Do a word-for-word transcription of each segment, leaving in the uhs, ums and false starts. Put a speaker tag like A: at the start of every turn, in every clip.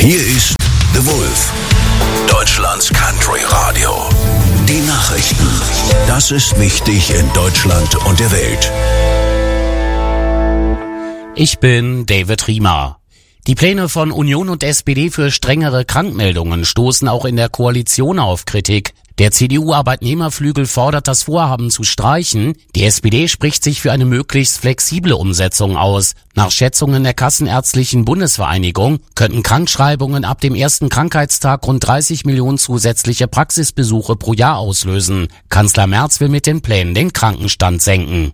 A: Hier ist The Wolf, Deutschlands Country Radio. Die Nachrichten. Das ist wichtig in Deutschland und der Welt.
B: Ich bin David Riemer. Die Pläne von Union und S P D für strengere Krankmeldungen stoßen auch in der Koalition auf Kritik. Der C D U-Arbeitnehmerflügel fordert, das Vorhaben zu streichen. Die S P D spricht sich für eine möglichst flexible Umsetzung aus. Nach Schätzungen der Kassenärztlichen Bundesvereinigung könnten Krankschreibungen ab dem ersten Krankheitstag rund dreißig Millionen zusätzliche Praxisbesuche pro Jahr auslösen. Kanzler Merz will mit den Plänen den Krankenstand senken.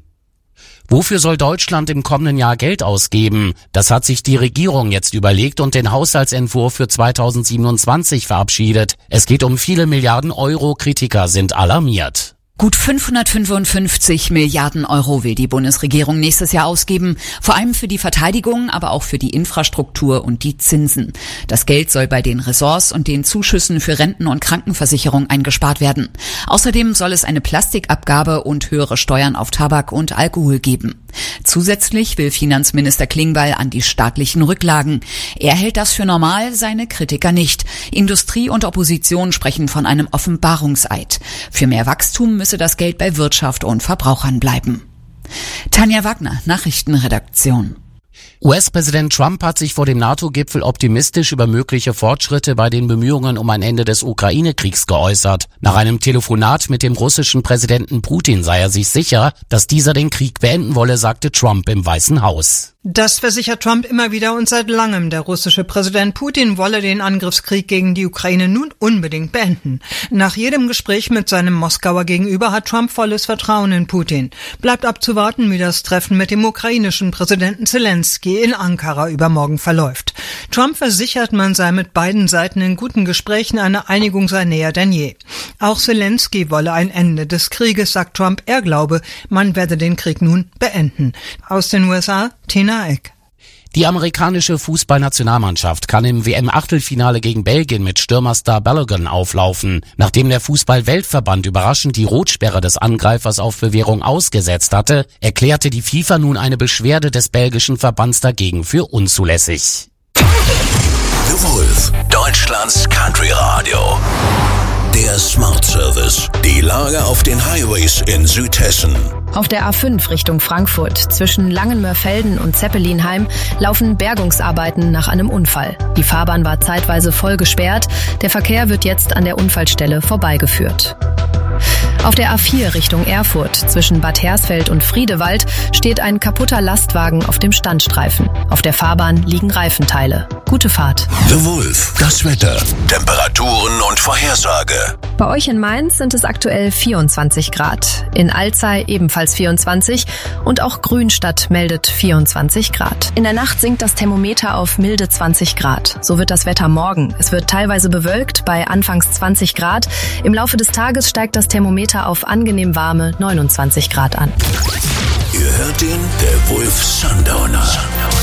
B: Wofür soll Deutschland im kommenden Jahr Geld ausgeben? Das hat sich die Regierung jetzt überlegt und den Haushaltsentwurf für zweitausendsiebenundzwanzig verabschiedet. Es geht um viele Milliarden Euro, Kritiker sind alarmiert.
C: Gut fünfhundertfünfundfünfzig Milliarden Euro will die Bundesregierung nächstes Jahr ausgeben, vor allem für die Verteidigung, aber auch für die Infrastruktur und die Zinsen. Das Geld soll bei den Ressorts und den Zuschüssen für Renten- und Krankenversicherung eingespart werden. Außerdem soll es eine Plastikabgabe und höhere Steuern auf Tabak und Alkohol geben. Zusätzlich will Finanzminister Klingbeil an die staatlichen Rücklagen. Er hält das für normal, seine Kritiker nicht. Industrie und Opposition sprechen von einem Offenbarungseid. Für mehr Wachstum müsse das Geld bei Wirtschaft und Verbrauchern bleiben. Tanja Wagner, Nachrichtenredaktion.
B: U S-Präsident Trump hat sich vor dem NATO-Gipfel optimistisch über mögliche Fortschritte bei den Bemühungen um ein Ende des Ukraine-Kriegs geäußert. Nach einem Telefonat mit dem russischen Präsidenten Putin sei er sich sicher, dass dieser den Krieg beenden wolle, sagte Trump im Weißen Haus.
D: Das versichert Trump immer wieder und seit langem. Der russische Präsident Putin wolle den Angriffskrieg gegen die Ukraine nun unbedingt beenden. Nach jedem Gespräch mit seinem Moskauer Gegenüber hat Trump volles Vertrauen in Putin. Bleibt abzuwarten, wie das Treffen mit dem ukrainischen Präsidenten Zelensky in Ankara übermorgen verläuft. Trump versichert, man sei mit beiden Seiten in guten Gesprächen, eine Einigung sei näher denn je. Auch Zelensky wolle ein Ende des Krieges, sagt Trump. Er glaube, man werde den Krieg nun beenden. Aus den U S A, Tina Eck.
B: Die amerikanische Fußballnationalmannschaft kann im W M-Achtelfinale gegen Belgien mit Stürmerstar Balogun auflaufen. Nachdem der Fußball-Weltverband überraschend die Rotsperre des Angreifers auf Bewährung ausgesetzt hatte, erklärte die FIFA nun eine Beschwerde des belgischen Verbands dagegen für unzulässig.
A: The Wolf, Deutschlands Country Radio. Der Smart Service. Die Lage auf den Highways in Südhessen.
E: Auf der A fünf Richtung Frankfurt zwischen Langenmörfelden und Zeppelinheim laufen Bergungsarbeiten nach einem Unfall. Die Fahrbahn war zeitweise voll gesperrt. Der Verkehr wird jetzt an der Unfallstelle vorbeigeführt. Auf der A vier Richtung Erfurt zwischen Bad Hersfeld und Friedewald steht ein kaputter Lastwagen auf dem Standstreifen. Auf der Fahrbahn liegen Reifenteile. Gute Fahrt.
A: The Wolf, das Wetter, Temperaturen und Vorhersage.
E: Bei euch in Mainz sind es aktuell vierundzwanzig Grad. In Alzey ebenfalls vierundzwanzig und auch Grünstadt meldet vierundzwanzig Grad. In der Nacht sinkt das Thermometer auf milde zwanzig Grad. So wird das Wetter morgen. Es wird teilweise bewölkt bei anfangs zwanzig Grad. Im Laufe des Tages steigt das Thermometer auf angenehm warme neunundzwanzig Grad an.
A: Ihr hört den, der Wolf Sundowner.